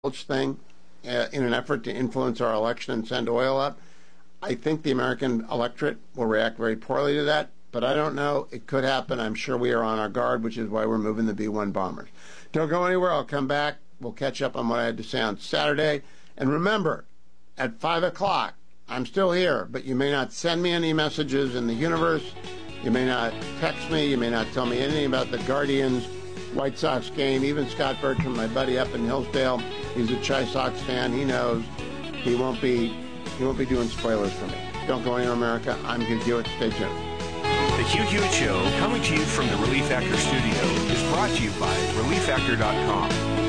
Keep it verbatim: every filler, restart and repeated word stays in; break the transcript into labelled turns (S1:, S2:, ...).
S1: thing uh, in an effort to influence our election and send oil up. I think the American electorate will react very poorly to that, but I don't know. It could happen. I'm sure we are on our guard, which is why we're moving the B one bombers. Don't go anywhere. I'll come back. We'll catch up on what I had to say on Saturday. And remember, at five o'clock, I'm still here, but you may not send me any messages in the universe. You may not text me. You may not tell me anything about the Guardians White Sox game. Even Scott Bertram, my buddy up in Hillsdale, he's a Chi Sox fan. He knows he won't be he won't be doing spoilers for me. Don't go anywhere, America. I'm Hugh Hewitt. Stay tuned.
S2: The Hugh Hewitt Show, coming to you from the Relief Factor studio, is brought to you by relief factor dot com.